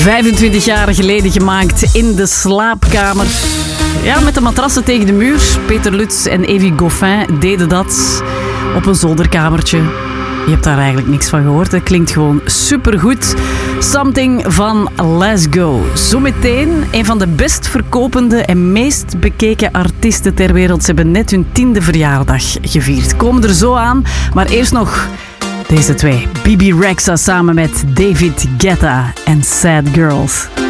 25 jaar geleden gemaakt in de slaapkamer. Ja, met de matrassen tegen de muur. Peter Lutz en Evie Goffin deden dat op een zolderkamertje. Je hebt daar eigenlijk niks van gehoord. Het klinkt gewoon supergoed. Something van Let's Go. Zometeen een van de best verkopende en meest bekeken artiesten ter wereld. Ze hebben net hun 10e verjaardag gevierd. Komen er zo aan. Maar eerst nog deze twee. Bibi Rexha samen met David Guetta en Sad Girls.